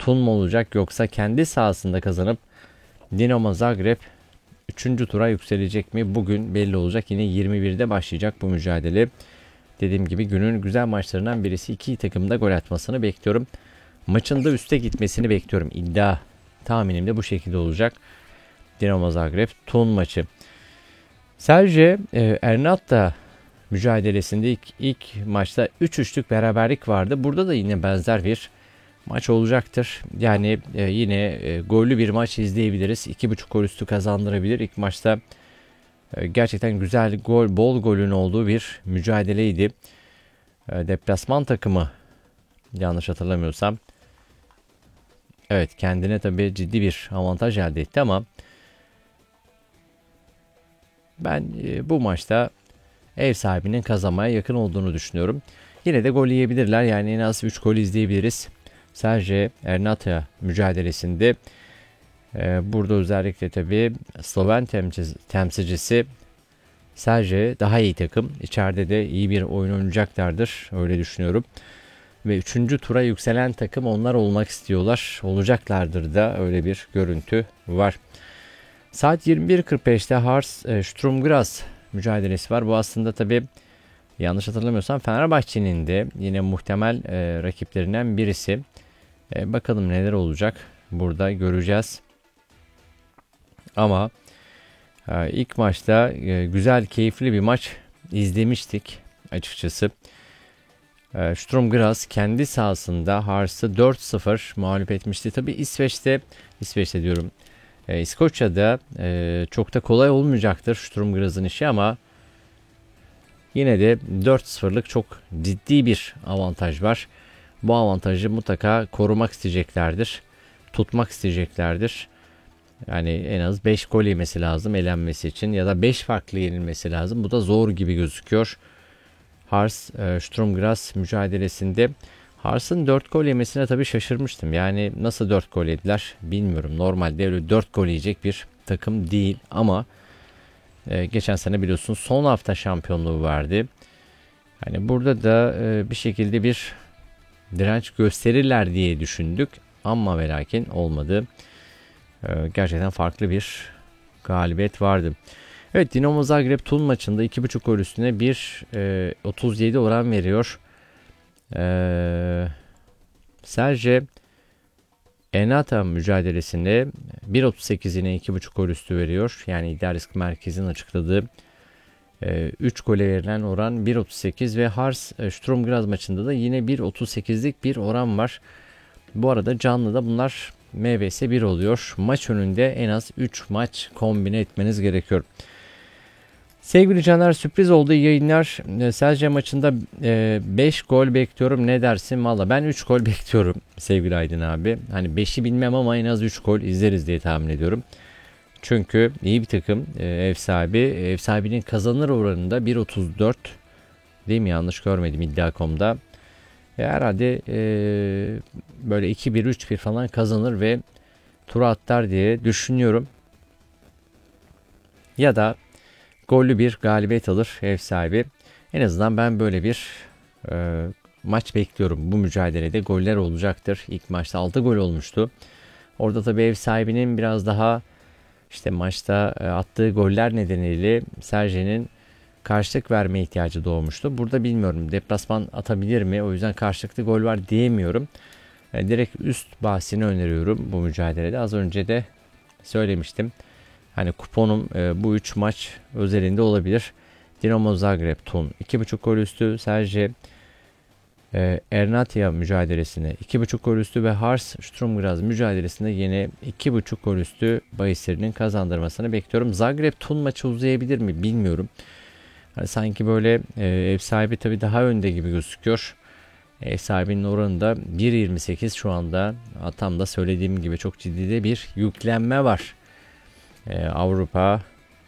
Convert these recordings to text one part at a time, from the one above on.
Tun mu olacak yoksa kendi sahasında kazanıp Dinamo Zagreb 3. tura yükselecek mi? Bugün belli olacak. Yine 21'de başlayacak bu mücadele. Dediğim gibi günün güzel maçlarından birisi. İki takım da gol atmasını bekliyorum. Maçın da üste gitmesini bekliyorum. İddia tahminim de bu şekilde olacak. Dinamo Zagreb Tun maçı. Celje Ernata mücadelesinde ilk maçta 3-3'lük beraberlik vardı. Burada da yine benzer bir maç olacaktır. Yani yine gollü bir maç izleyebiliriz. 2.5 gol üstü kazandırabilir. İlk maçta gerçekten güzel gol, bol golün olduğu bir mücadeleydi. Deplasman takımı yanlış hatırlamıyorsam evet kendine tabii ciddi bir avantaj elde etti ama ben bu maçta ev sahibinin kazanmaya yakın olduğunu düşünüyorum. Yine de gol yiyebilirler. Yani en az 3 gol izleyebiliriz. Celje Ernata mücadelesinde burada özellikle tabii Sloven temsilcisi Celje daha iyi takım. İçeride de iyi bir oyun oynayacaklardır. Öyle düşünüyorum. Ve 3. tura yükselen takım onlar olmak istiyorlar. Olacaklardır da öyle bir görüntü var. Saat 21.45'te Hars Sturm Graz mücadelesi var. Bu aslında tabii yanlış hatırlamıyorsam Fenerbahçe'nin de yine muhtemel rakiplerinden birisi. Bakalım neler olacak. Burada göreceğiz. Ama ilk maçta güzel, keyifli bir maç izlemiştik açıkçası. Sturm Graz kendi sahasında Hars'ı 4-0 mağlup etmişti. Tabii İsveç'te diyorum. İskoçya'da çok da kolay olmayacaktır Sturm Graz'ın işi ama yine de 4-0'lık çok ciddi bir avantaj var. Bu avantajı mutlaka korumak isteyeceklerdir. Tutmak isteyeceklerdir. Yani en az 5 gol yemesi lazım elenmesi için ya da 5 farklı yenilmesi lazım. Bu da zor gibi gözüküyor. Hars Sturm Graz mücadelesinde Hars'ın 4 gol yemesine tabii şaşırmıştım. Yani nasıl 4 gol yediler bilmiyorum. Normalde öyle 4 gol yiyecek bir takım değil ama geçen sene biliyorsun son hafta şampiyonluğu verdi. Hani burada da bir şekilde bir direnç gösterirler diye düşündük ama ve lakin olmadı. Gerçekten farklı bir galibiyet vardı. Evet, Dinamo Zagreb Tun maçında 2.5 gol üstüne 1.37 oran veriyor. Celje Ernata mücadelesinde 1.38'ine 2.5 gol üstü veriyor. Yani İddia Risk Merkezi'nin açıkladığı 3 gole verilen oran 1.38 ve Hars Sturm Graz maçında da yine 1.38'lik bir oran var. Bu arada canlıda bunlar MVS 1 oluyor. Maç önünde en az 3 maç kombine etmeniz gerekiyor. Sevgili canlar, sürpriz oldu, iyi yayınlar. Celje maçında 5 gol bekliyorum. Ne dersin? Valla ben 3 gol bekliyorum sevgili Aydın abi. Hani 5'i bilmem ama en az 3 gol izleriz diye tahmin ediyorum. Çünkü iyi bir takım, ev sahibi. Ev sahibinin kazanır oranında 1.34 değil mi? Yanlış görmedim iddia.com'da. Herhalde böyle 2-1 3-1 falan kazanır ve tura atlar diye düşünüyorum. Ya da gollü bir galibiyet alır ev sahibi. En azından ben böyle bir maç bekliyorum. Bu mücadelede goller olacaktır. İlk maçta 6 gol olmuştu. Orada tabii ev sahibinin biraz daha işte maçta attığı goller nedeniyle Celje'nin karşılık verme ihtiyacı doğmuştu. Burada bilmiyorum, deplasman atabilir mi? O yüzden karşılıklı gol var diyemiyorum. Direkt üst bahsini öneriyorum bu mücadelede. Az önce de söylemiştim. Hani kuponum bu 3 maç özelinde olabilir. Dinamo Zagreb Tun 2.5 gol üstü, Celje Ernata mücadelesine 2.5 gol üstü ve Hars Sturm Graz mücadelesinde yine 2.5 gol üstü bahislerinin kazandırmasını bekliyorum. Zagreb Tun maçı uzayabilir mi bilmiyorum. Hani sanki böyle ev sahibi tabii daha önde gibi gözüküyor. Ev sahibinin oranı da 1.28 şu anda. Tam da söylediğim gibi çok ciddi de bir yüklenme var. Avrupa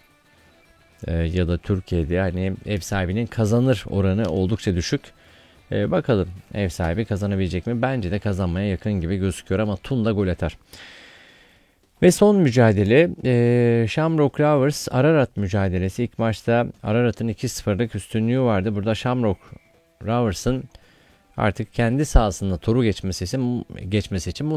ya da Türkiye'de hani ev sahibinin kazanır oranı oldukça düşük. Bakalım ev sahibi kazanabilecek mi? Bence de kazanmaya yakın gibi gözüküyor ama Tun da gol atar. Ve son mücadele Shamrock Rovers Ararat mücadelesi. İlk maçta Ararat'ın 2-0'lık üstünlüğü vardı. Burada Shamrock Rovers'ın artık kendi sahasında turu geçmesi için